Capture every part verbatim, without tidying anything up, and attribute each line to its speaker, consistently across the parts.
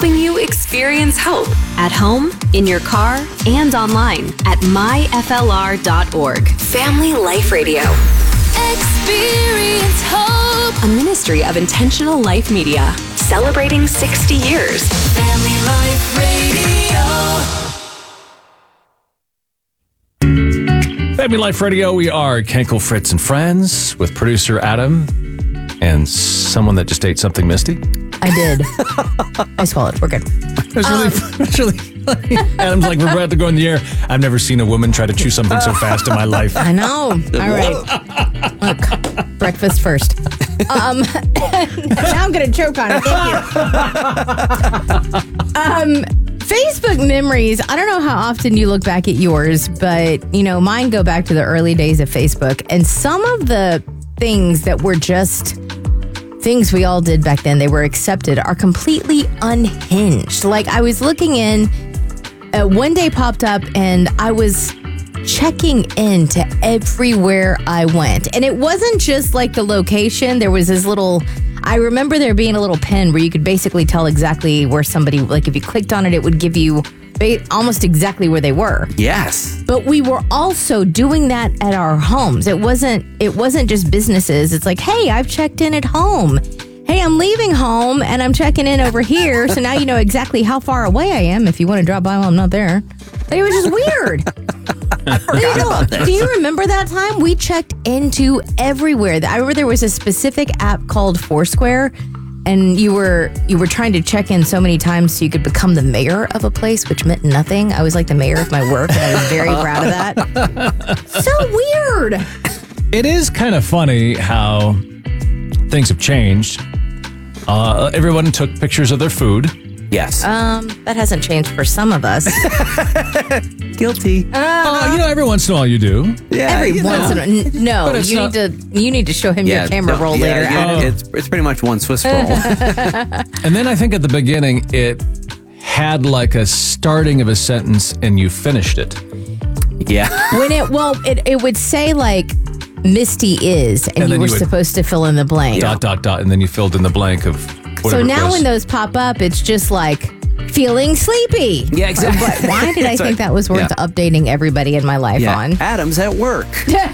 Speaker 1: helping you experience hope at home, in your car, and online at my f l r dot org. Family Life Radio. Experience hope. A ministry of Intentional Life Media. Celebrating sixty years. Family Life
Speaker 2: Radio. Family Life Radio, we are Kenkel, Fritz, and Friends with producer Adam and someone that just ate something misty.
Speaker 3: I did. I swallowed. We're good.
Speaker 2: It's really, um, it's really funny. Adam's like, we're about to go in the air. I've never seen a woman try to chew something so fast in my life.
Speaker 3: I know. All right. Look, breakfast first. Um, now I'm going to choke on it. Thank you. Um, Facebook memories. I don't know how often you look back at yours, but, you know, mine go back to the early days of Facebook. And some of the things that were just things we all did back then, they were accepted, are completely unhinged. Like, I was looking in, uh, one day popped up, and I was checking into everywhere I went. And it wasn't just like the location. There was this little, I remember there being a little pin where you could basically tell exactly where somebody, like if you clicked on it, it would give you almost exactly where they were.
Speaker 4: Yes.
Speaker 3: But we were also doing that at our homes. It wasn't it wasn't just businesses. It's like, hey, I've checked in at home. Hey, I'm leaving home and I'm checking in over here. So now you know exactly how far away I am if you want to drop by while I'm not there. Like, it was just weird.
Speaker 4: I forgot
Speaker 3: you know,
Speaker 4: about this.
Speaker 3: Do you remember that time? We checked into everywhere. I remember there was a specific app called Foursquare. And you were you were trying to check in so many times so you could become the mayor of a place, which meant nothing. I was like the mayor of my work, and I was very proud of that. So weird.
Speaker 2: It is kind of funny how things have changed. Uh, everyone took pictures of their food.
Speaker 4: Yes.
Speaker 3: Um, that hasn't changed for some of us.
Speaker 4: Guilty.
Speaker 2: Uh, you know, every once in a while you do.
Speaker 4: Yeah.
Speaker 3: Every
Speaker 4: you
Speaker 3: once
Speaker 4: know.
Speaker 3: in a n- no,
Speaker 2: But it's
Speaker 3: you
Speaker 2: not-
Speaker 3: need to you need to show him
Speaker 4: Yeah,
Speaker 3: your camera
Speaker 4: no,
Speaker 3: roll
Speaker 4: yeah,
Speaker 3: later.
Speaker 4: yeah,
Speaker 3: Adam.
Speaker 4: It's it's pretty much one Swiss roll.
Speaker 2: And then I think at the beginning it had like a starting of a sentence and you finished it.
Speaker 4: Yeah.
Speaker 3: When it well, it it would say like Misty is, and,
Speaker 2: And
Speaker 3: you
Speaker 2: then
Speaker 3: were
Speaker 2: you would-
Speaker 3: supposed to fill in the blank.
Speaker 2: Dot, dot, dot. And then you filled in the blank of whatever
Speaker 3: So
Speaker 2: it
Speaker 3: now
Speaker 2: was.
Speaker 3: when those pop up, it's just like feeling sleepy.
Speaker 4: Yeah, exactly.
Speaker 3: But why did I
Speaker 4: It's
Speaker 3: think
Speaker 4: like-
Speaker 3: that was worth
Speaker 4: yeah.
Speaker 3: updating everybody in my life
Speaker 4: Yeah.
Speaker 3: on?
Speaker 4: Adam's at work.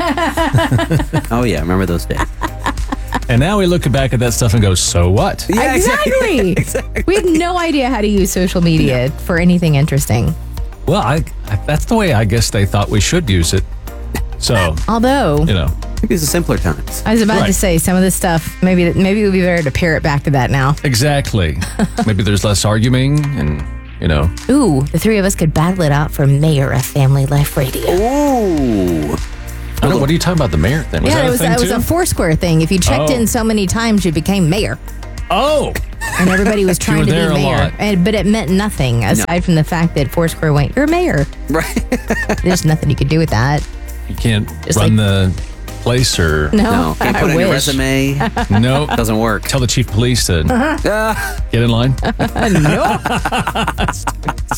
Speaker 4: Oh, yeah. Remember those days?
Speaker 2: And now we look back at that stuff and go, so what?
Speaker 4: Yeah,
Speaker 3: Exactly.
Speaker 4: exactly.
Speaker 3: We had no idea how to use social media for anything interesting.
Speaker 2: Well, I, I that's the way I guess they thought we should use it. So,
Speaker 3: Although,
Speaker 2: you know.
Speaker 4: Maybe it's the simpler times.
Speaker 3: I was about to
Speaker 2: Right.
Speaker 3: say some of this stuff, maybe maybe it would be better to pair it back to that now.
Speaker 2: Exactly. Maybe there's less arguing and, you know.
Speaker 3: Ooh, the three of us could battle it out for mayor of Family Life Radio.
Speaker 4: Ooh.
Speaker 2: I don't, what are you talking about, the mayor thing? Was
Speaker 3: yeah,
Speaker 2: that
Speaker 3: it
Speaker 2: a
Speaker 3: was,
Speaker 2: thing
Speaker 3: it was
Speaker 2: too?
Speaker 3: a Foursquare thing. If you checked
Speaker 2: Oh.
Speaker 3: in so many times, you became mayor.
Speaker 2: Oh!
Speaker 3: And everybody was trying
Speaker 2: were
Speaker 3: to be
Speaker 2: there a
Speaker 3: mayor.
Speaker 2: lot.
Speaker 3: And, but it meant nothing aside from the fact that Foursquare went, you're mayor.
Speaker 4: Right.
Speaker 3: There's nothing you could do with that.
Speaker 2: You can't
Speaker 3: Just
Speaker 2: run
Speaker 3: like-
Speaker 2: the place or...
Speaker 3: No,
Speaker 4: No. Can't
Speaker 3: I
Speaker 4: put it on your
Speaker 3: wish.
Speaker 4: resume.
Speaker 2: No.
Speaker 4: Doesn't work.
Speaker 2: Tell the chief of police to get in line.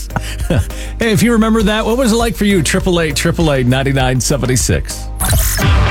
Speaker 2: Hey, if you remember that, what was it like for you? Triple eight, triple eight, ninety-nine seventy-six.